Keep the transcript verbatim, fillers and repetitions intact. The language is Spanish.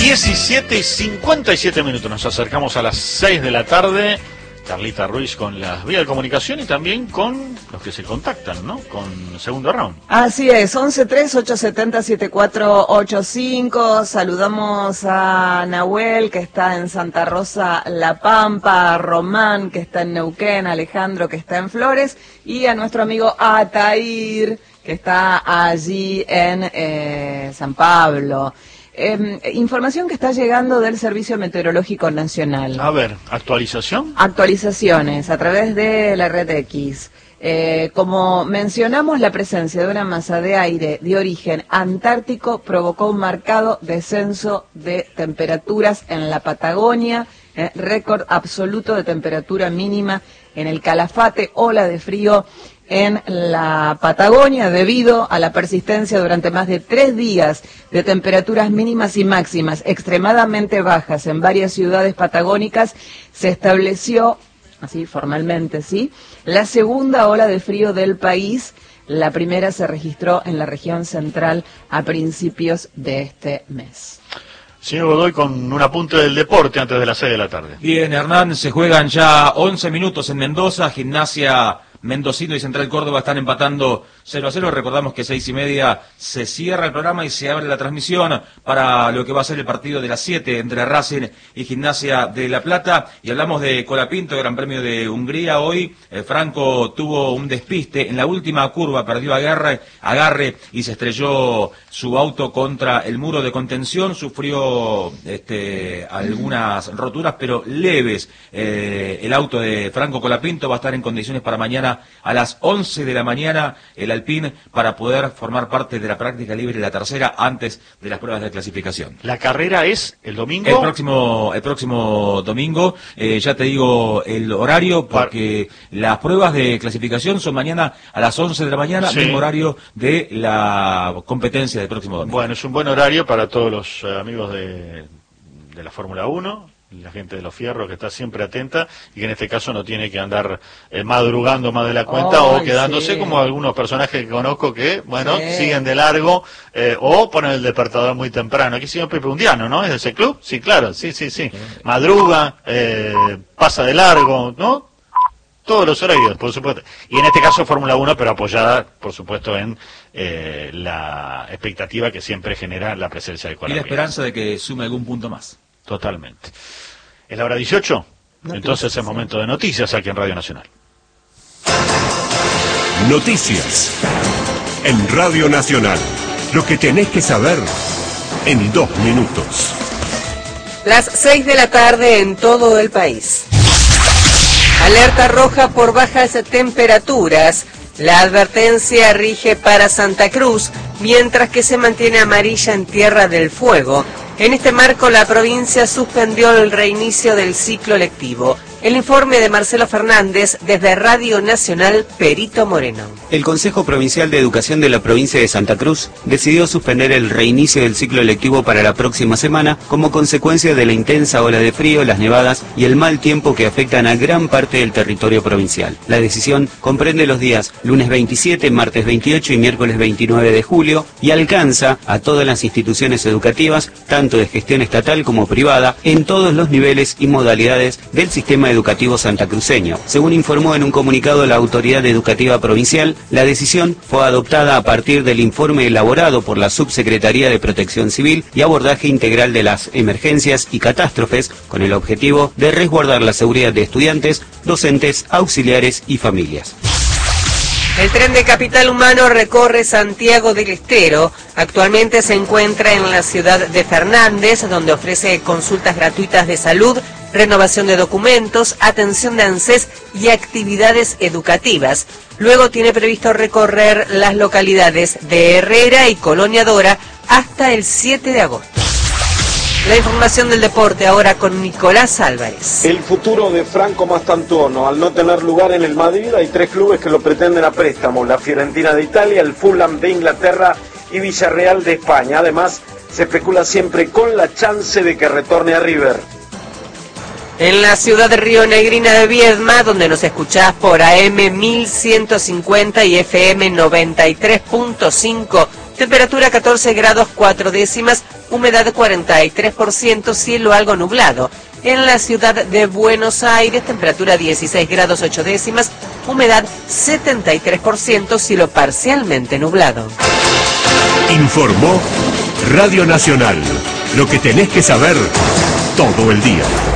diecisiete y cincuenta y siete minutos, nos acercamos a las seis de la tarde. Carlita Ruiz con las vías de comunicación y también con los que se contactan, ¿no? Con Segundo Round. Así es, once tres ocho siete cero siete cuatro ocho cinco. Saludamos a Nahuel, que está en Santa Rosa La Pampa, a Román, que está en Neuquén, a Alejandro, que está en Flores, y a nuestro amigo Atair, que está allí en eh, San Pablo. Eh, información que está llegando del Servicio Meteorológico Nacional. A ver, ¿actualización? Actualizaciones a través de la red X. Eh, como mencionamos, la presencia de una masa de aire de origen antártico provocó un marcado descenso de temperaturas en la Patagonia, eh, récord absoluto de temperatura mínima en el Calafate, ola de frío en la Patagonia debido a la persistencia durante más de tres días de temperaturas mínimas y máximas extremadamente bajas en varias ciudades patagónicas. Se estableció, así formalmente, sí, la segunda ola de frío del país. La primera se registró en la región central a principios de este mes. Señor Godoy, con un apunte del deporte antes de las seis de la tarde. Bien, Hernán, se juegan ya once minutos en Mendoza. Gimnasia Mendocino y Central Córdoba están empatando cero a cero. Recordamos que seis y media se cierra el programa y se abre la transmisión para lo que va a ser el partido de las siete entre Racing y Gimnasia de La Plata. Y hablamos de Colapinto, Gran Premio de Hungría. Hoy eh, Franco tuvo un despiste en la última curva, perdió agarre, agarre y se estrelló su auto contra el muro de contención. Sufrió este, algunas roturas, pero leves. Eh, el auto de Franco Colapinto va a estar en condiciones para mañana a las once de la mañana el Alpine para poder formar parte de la práctica libre, la tercera, antes de las pruebas de clasificación. ¿La carrera es el domingo? El próximo el próximo domingo, eh, ya te digo el horario, porque Par... las pruebas de clasificación son mañana a las once de la mañana, sí. Mismo horario de la competencia del próximo domingo. Bueno, es un buen horario para todos los eh, amigos de, de la Fórmula uno. La gente de los fierros que está siempre atenta y que en este caso no tiene que andar eh, madrugando más de la cuenta oh, o quedándose sí. Como algunos personajes que conozco que, bueno, sí. siguen de largo eh, o ponen el despertador muy temprano. Aquí señor Pepe Undiano, ¿no? ¿Es de ese club? Sí, claro, sí, sí, sí. Madruga, eh, pasa de largo, ¿no? Todos los horarios, por supuesto. Y en este caso Fórmula uno, pero apoyada, por supuesto, en eh, la expectativa que siempre genera la presencia de Colapinto. Y la esperanza de que sume algún punto más. Totalmente. ¿Es la hora dieciocho? Noticias. Entonces es momento de noticias aquí en Radio Nacional. Noticias en Radio Nacional. Lo que tenés que saber en dos minutos. Las seis de la tarde en todo el país. Alerta roja por bajas temperaturas. La advertencia rige para Santa Cruz, mientras que se mantiene amarilla en Tierra del Fuego. En este marco, la provincia suspendió el reinicio del ciclo lectivo. El informe de Marcelo Fernández desde Radio Nacional Perito Moreno. El Consejo Provincial de Educación de la provincia de Santa Cruz decidió suspender el reinicio del ciclo lectivo para la próxima semana como consecuencia de la intensa ola de frío, las nevadas y el mal tiempo que afectan a gran parte del territorio provincial. La decisión comprende los días lunes veintisiete, martes veintiocho y miércoles veintinueve de julio y alcanza a todas las instituciones educativas, tanto de gestión estatal como privada, en todos los niveles y modalidades del sistema educativo santacruceño. Según informó en un comunicado la Autoridad Educativa Provincial, la decisión fue adoptada a partir del informe elaborado por la Subsecretaría de Protección Civil y Abordaje Integral de las Emergencias y Catástrofes, con el objetivo de resguardar la seguridad de estudiantes, docentes, auxiliares y familias. El tren de Capital Humano recorre Santiago del Estero. Actualmente se encuentra en la ciudad de Fernández, donde ofrece consultas gratuitas de salud, renovación de documentos, atención de ANSES y actividades educativas. Luego tiene previsto recorrer las localidades de Herrera y Colonia Dora hasta el siete de agosto. La información del deporte ahora con Nicolás Álvarez. El futuro de Franco Mastantuono, al no tener lugar en el Madrid, hay tres clubes que lo pretenden a préstamo: la Fiorentina de Italia, el Fulham de Inglaterra y Villarreal de España. Además, se especula siempre con la chance de que retorne a River. En la ciudad de Río Negrina de Viedma, donde nos escuchás por A M mil ciento cincuenta y F M noventa y tres punto cinco, Temperatura catorce grados cuatro décimas, humedad cuarenta y tres por ciento, cielo algo nublado. En la ciudad de Buenos Aires, temperatura dieciséis grados ocho décimas, humedad setenta y tres por ciento, cielo parcialmente nublado. Informó Radio Nacional. Lo que tenés que saber todo el día.